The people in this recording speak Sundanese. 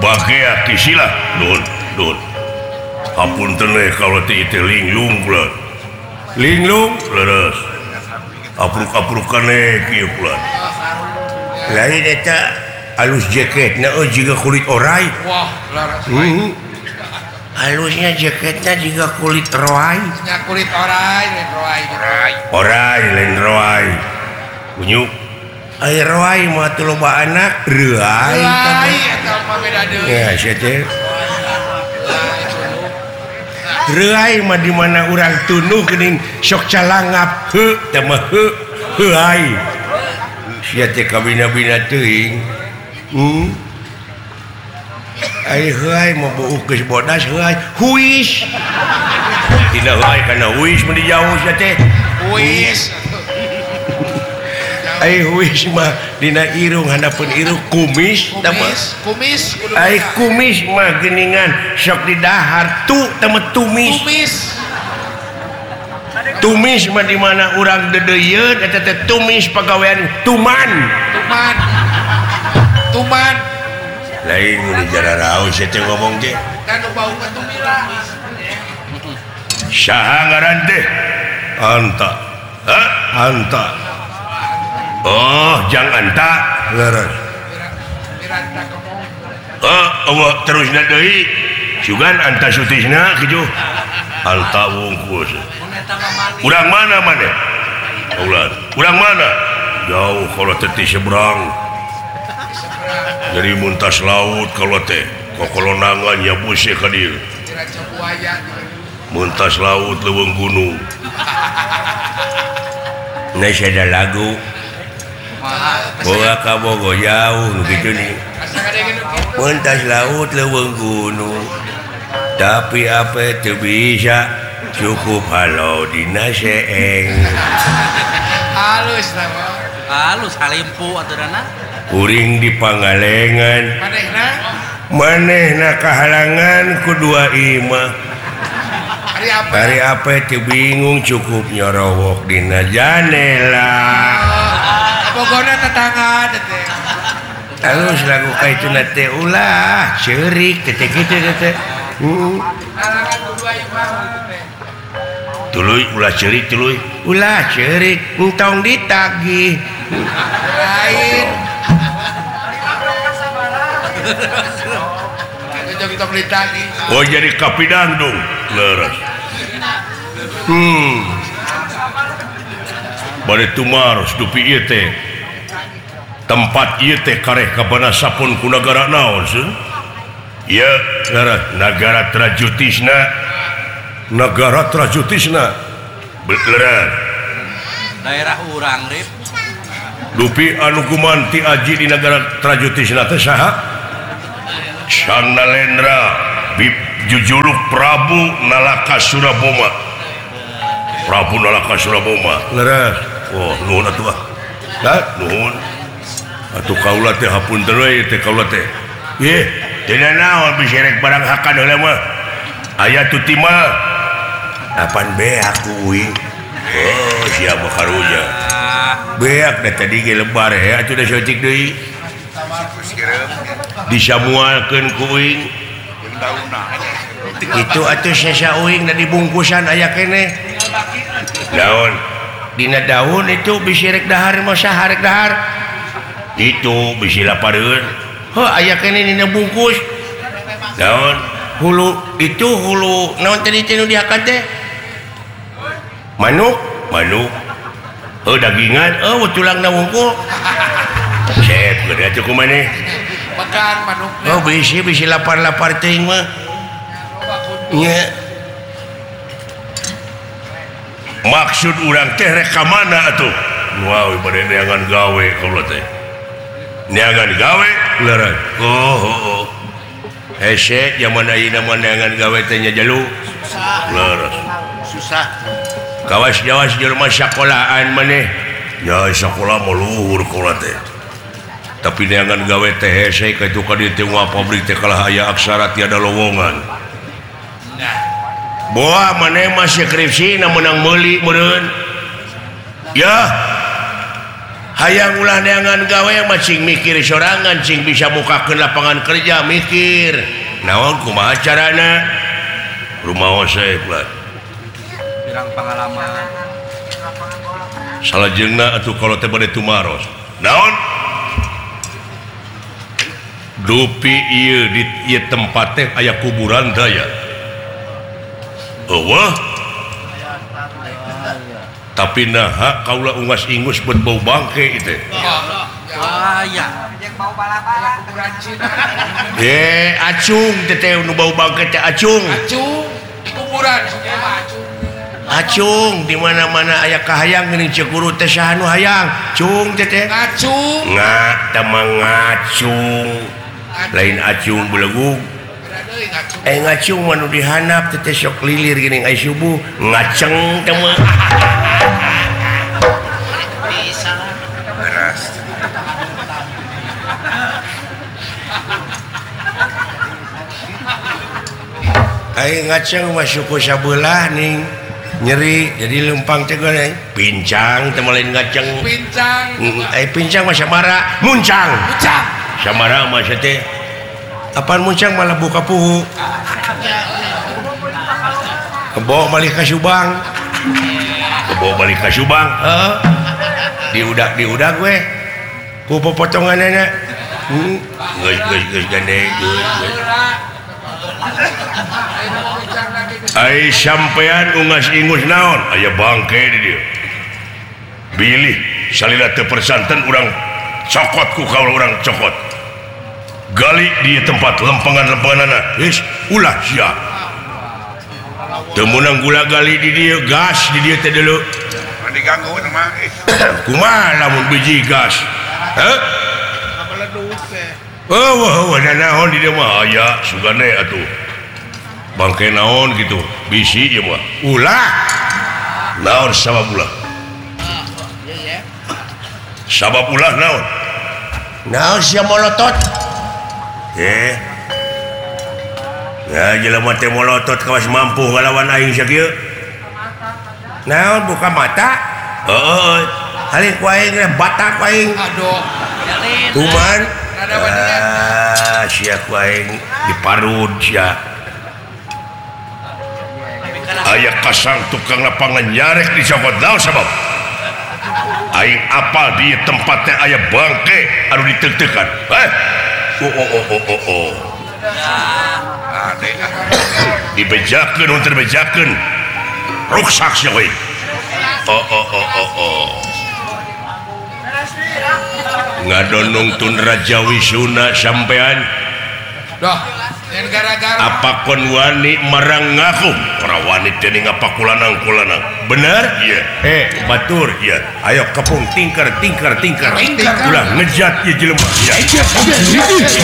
pakai kisila don hapunten kalau teu linglung pula linglung leres apruk-aprukan kieu pula lain eta alus jaketna juga kulit orai wah laras halusnya jaketnya juga kulit roai nya kulit orai lain roai bunyu ai roai mah teu loba anak reuai eta mah beda deui ya sia teh reuai mah di mana urang tunuh geuning sok calangap heuh teh mah heuh ai sia teh kabina-bina teuing ai heuai mah beuh geus bodas heuai huis tina heuai kana huis mun dijauh sia teh huis ai huis mah dina irung handapeun irung kumis ai kumis mah geuningan sok di dahar tu teh mah tumis mah di mana urang dedeuyeun eta teh tumis pagawean tuman lain mun jara raos teh ngomong teh kan bau katumila saha ngaran teh anta oh jang anta leres Allah terusna deui sugan anta sutisna kitu anta wungkus urang mana maneh ulah urang mana jauh kalau teh seberang dari muntas laut kalau teh kokolonangan ya buse ka dieu muntas laut leuweung gunung nah ada lagu bawa ka bogo jauh gitu nih muntas laut leuweung gunung tapi apa teu bisa cukup halau dina seeng halus halimpu aturanna kuring di Pangalengan manehna kahalangan kedua imah hari apa teu bingung cukup nyorowok dina janela pokona tetangga teh halus lagu kaituna teh ulah ceurik teh kitu teh tuluy ulah ceurik entong ditagih lain oh jadi kapidandung leres bade tumaros dupi ieu teh tempat ieu teh kareh kabana sapun ku nagara naon seuh ieu negara Trajutisna beneran daerah urang rip dupi anu gumanti aji di negara Trajutisna teh saha Sanalendra jujuluk Prabu Nalaka Suraboma leres oh nuhun atuh nuhun atuh kaula teh hapunten we teh kaula teh ye tina naon bisa rek barang hakan heula mah aya tuti mah apan beak kuing oh sia mah karunya beak da tadi ge lebar ya atuh da seutik deui disamualkeun kuing itu atuh sesa uing da dibungkusan aya keneh daun dina daun itu bisi rek dahar mah saha rek dahar itu bisi lapareun heuh aya keneh dina bungkus daun hulu naon tadi teh nu dihakan teh manuk dagingan tulangna wungkul set gede atuh kumaneh makan manuk bisi lapar teuing mah nya maksud urang teh rek ka mana atuh wah bade neangan gawe kaula teh neangan gawe leres oh hese zaman ayeuna mah neangan gawe teh nya jalu leres susah kawas jelema sakolahan maneh nya sakola mah luhur kaula teh tapi neangan gawe teh hese ka itu ka dieu teh pabrik teh kalah aya aksara tiada lowongan boa maneh mah skripsi na menang meuli meureun ya hayang ulah neangan gawe masing mikir sorangan cing bisa mukakeun lapangan kerja mikir naon kumaha carana rumaos we pula pirang pengalaman salajengna atuh kalau teh bade tumaros naon dupi ieu di ieu tempat teh aya kuburan daya eueuh tapi naha kaula ungas-ingus bet bau bangke itu ya acung teteh nu bau bangke teh acung di kuburan acung di mana-mana aya kahayang geuning Cikuru teh saha nu hayang cung teteh ngacung ngacung lain acung belegung ngacung mah nu dihanap teteh sok lilir geuning ai subuh ngaceng teh mah ngaceng masuk ke sabelah nih nyeri jadi lempang teh pincang teh lain ngaceng pincang mah samara muncang samara mah teh apaan muncang malah buka puhu kebawa balik ke Subang diudak gue ku potongannya geus gandeng ai sampean ungas-ingus naon aya bangke di dieu bilih salila teu persanten urang cokot ku kaula urang cokot gali di tempat lempengan-lempenganana geus ulah sia teu meunang gula gali di dieu gas di dieu teh deuleu diganggu mah kumaha lamun biji gas ada naon di dieu mah aya sugane atuh bangke naon gitu bisi ieu mah ulah naon sabab ulah naon sia molotot ya jelema teh molotot kawas mampu ngalawan aing sakieu naon buka mata heuh halih ku aing batak aing aduh kuman sia ku aing diparud sia aya kasang tukang lapangan nyarek di cokot naon sabab aing apal di tempatnya aya bangke anu diteug-teugan dibejakeun untuk bejakeun ruksak sia we ngadonong tun Raja Wisuna sampean dan gara-gara apa kon wani marang ngaku para wani teuing ngapakulanang bener iya batur iya ayo kepung tingker ulah ngejat ieu jelema iya